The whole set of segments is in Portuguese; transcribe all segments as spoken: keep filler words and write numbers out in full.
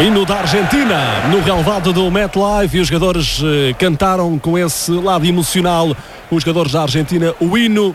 Hino da Argentina no relvado do MetLife, e os jogadores eh, cantaram com esse lado emocional, os jogadores da Argentina, o hino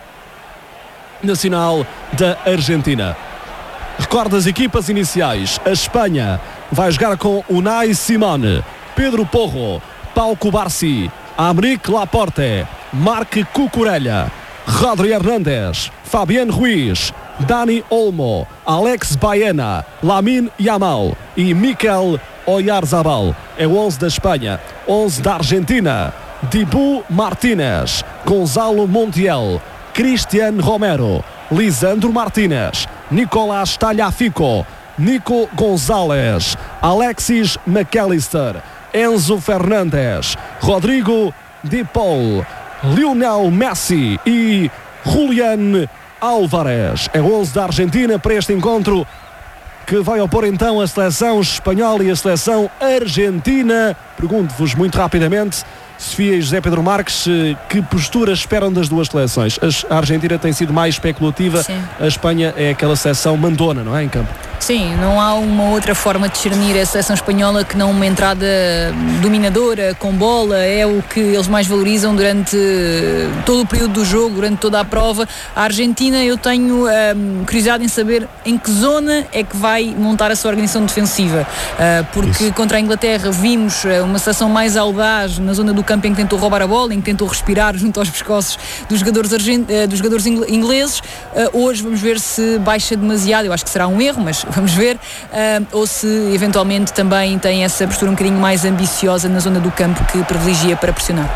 nacional da Argentina. Recorda as equipas iniciais. A Espanha vai jogar com Unai Simón, Pedro Porro, Pau Cubarsí, Aymeric Laporte, Marc Cucurella, Rodri Hernández, Fabián Ruiz, Dani Olmo, Alex Baena, Lamine Yamal e Mikel Oyarzabal. É o onze da Espanha. onze da Argentina: Dibu Martínez, Gonzalo Montiel, Cristian Romero, Lisandro Martínez, Nicolás Tagliafico, Nico González, Alexis McAllister, Enzo Fernandes, Rodrigo De Paul, Lionel Messi e Julián Álvarez. É o onze da Argentina para este encontro, que vai opor então a seleção espanhola e a seleção argentina. Pergunto-vos muito rapidamente, Sofia e José Pedro Marques, que postura esperam das duas seleções? A Argentina tem sido mais especulativa. Sim. A Espanha é aquela seleção mandona, não é, em campo? Sim, não há uma outra forma de discernir a seleção espanhola que não uma entrada dominadora, com bola. É o que eles mais valorizam durante todo o período do jogo, durante toda a prova. A Argentina, eu tenho um, curiosidade em saber em que zona é que vai montar a sua organização defensiva, uh, porque Isso. contra a Inglaterra vimos uma seleção mais audaz na zona do campo, em que tentou roubar a bola, em que tentou respirar junto aos pescoços dos jogadores, argent... dos jogadores ingleses. Uh, hoje vamos ver se baixa demasiado. Eu acho que será um erro, mas vamos ver, uh, ou se eventualmente também tem essa postura um bocadinho mais ambiciosa na zona do campo que privilegia para pressionar.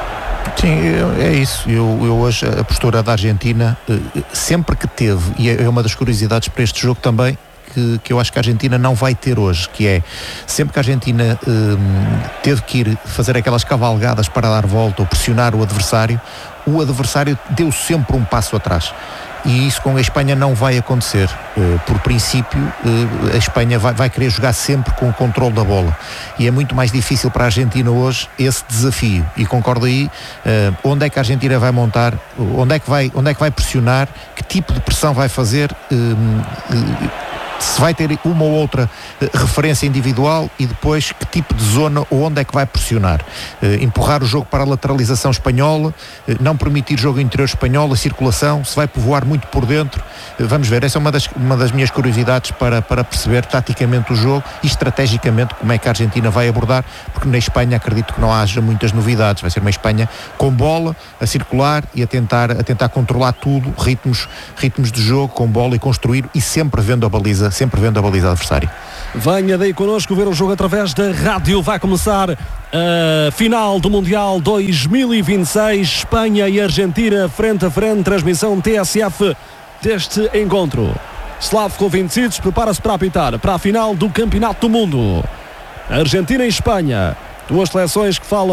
Sim, é isso. Eu, eu hoje, a postura da Argentina, sempre que teve, e é uma das curiosidades para este jogo também, que, que eu acho que a Argentina não vai ter hoje, que é, sempre que a Argentina hum, teve que ir fazer aquelas cavalgadas para dar volta ou pressionar o adversário, o adversário deu sempre um passo atrás. E isso com a Espanha não vai acontecer. Uh, por princípio, uh, a Espanha vai, vai querer jogar sempre com o controle da bola. E é muito mais difícil para a Argentina hoje esse desafio. E concordo aí, uh, onde é que a Argentina vai montar, onde é que vai, onde é que vai pressionar, que tipo de pressão vai fazer, uh, uh, se vai ter uma ou outra uh, referência individual, e depois que tipo de zona ou onde é que vai pressionar. Uh, empurrar o jogo para a lateralização espanhola, uh, não permitir jogo interior espanhol, a circulação, se vai povoar muito por dentro. Uh, vamos ver, essa é uma das, uma das minhas curiosidades para, para perceber taticamente o jogo e estrategicamente como é que a Argentina vai abordar, porque na Espanha acredito que não haja muitas novidades. Vai ser uma Espanha com bola, a circular e a tentar, a tentar controlar tudo, ritmos, ritmos de jogo, com bola, e construir, e sempre vendo a baliza sempre vendo a baliza adversária. Venha daí connosco ver o jogo através da rádio. Vai começar a final do Mundial dois mil e vinte e seis, Espanha e Argentina frente a frente, transmissão T S F deste encontro. Slavko Vincic prepara-se para apitar para a final do Campeonato do Mundo. Argentina e Espanha, duas seleções que falam